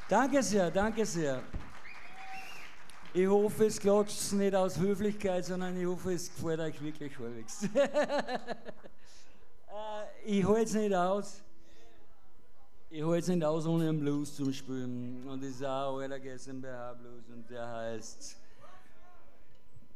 Danke sehr, danke sehr. Ich hoffe, es klatscht nicht aus Höflichkeit, sondern ich hoffe, es gefällt euch wirklich halbwegs. Ich halte es nicht aus. Ich halte es nicht aus, ohne einen Blues zu spielen. Und das ist auch ein alter GmbH Blues und der heißt